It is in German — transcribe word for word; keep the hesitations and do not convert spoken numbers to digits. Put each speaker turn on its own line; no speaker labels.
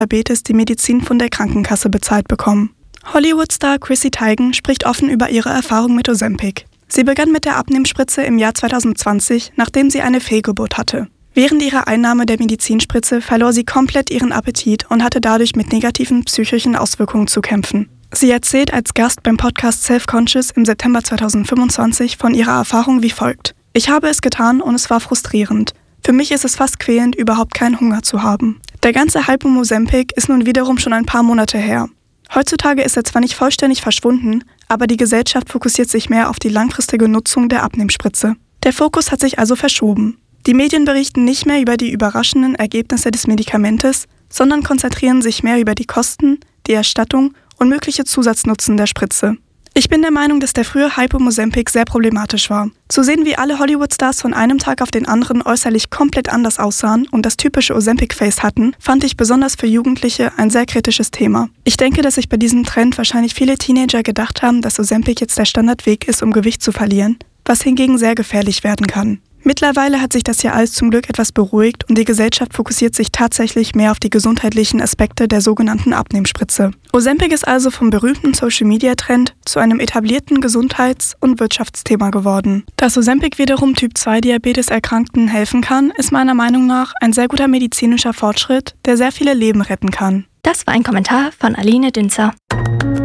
Diabetes die Medizin von der Krankenkasse bezahlt bekommen. Hollywood-Star Chrissy Teigen spricht offen über ihre Erfahrung mit Ozempic. Sie begann mit der Abnehmspritze im Jahr zwanzig zwanzig, nachdem sie eine Fehlgeburt hatte. Während ihrer Einnahme der Medizinspritze verlor sie komplett ihren Appetit und hatte dadurch mit negativen psychischen Auswirkungen zu kämpfen. Sie erzählt als Gast beim Podcast Self-Conscious im September zwanzig fünfundzwanzig von ihrer Erfahrung wie folgt. Ich habe es getan und es war frustrierend. Für mich ist es fast quälend, überhaupt keinen Hunger zu haben. Der ganze Hype um Ozempic ist nun wiederum schon ein paar Monate her. Heutzutage ist er zwar nicht vollständig verschwunden, aber die Gesellschaft fokussiert sich mehr auf die langfristige Nutzung der Abnehmspritze. Der Fokus hat sich also verschoben. Die Medien berichten nicht mehr über die überraschenden Ergebnisse des Medikamentes, sondern konzentrieren sich mehr über die Kosten, die Erstattung und mögliche Zusatznutzen der Spritze. Ich bin der Meinung, dass der frühe Hype um Ozempic sehr problematisch war. Zu sehen, wie alle Hollywood-Stars von einem Tag auf den anderen äußerlich komplett anders aussahen und das typische Ozempic-Face hatten, fand ich besonders für Jugendliche ein sehr kritisches Thema. Ich denke, dass sich bei diesem Trend wahrscheinlich viele Teenager gedacht haben, dass Ozempic jetzt der Standardweg ist, um Gewicht zu verlieren, was hingegen sehr gefährlich werden kann. Mittlerweile hat sich das ja alles zum Glück etwas beruhigt und die Gesellschaft fokussiert sich tatsächlich mehr auf die gesundheitlichen Aspekte der sogenannten Abnehmspritze. Ozempic ist also vom berühmten Social-Media-Trend zu einem etablierten Gesundheits- und Wirtschaftsthema geworden. Dass Ozempic wiederum Typ zwei Diabetes-Erkrankten helfen kann, ist meiner Meinung nach ein sehr guter medizinischer Fortschritt, der sehr viele Leben retten kann.
Das war ein Kommentar von Aline Dünzer.